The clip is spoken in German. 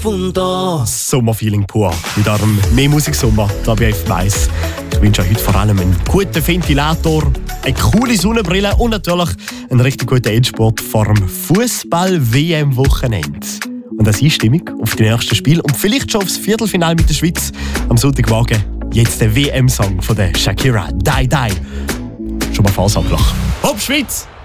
profundo. Sommerfeeling pur. Mit eurem mehr Musiksommer, da bin ich weiss. Ich wünsche euch heute vor allem einen guten Ventilator, eine coole Sonnenbrille und natürlich einen richtig guten Endspurt vor dem Fußball-WM-Wochenende. Und eine Einstimmung auf die nächsten Spiel und vielleicht schon aufs Viertelfinale mit der Schweiz am Sonntagmorgen. Jetzt der WM-Song von der Shakira, Die Die. Schon mal Fassabloch. Hopp Schweiz!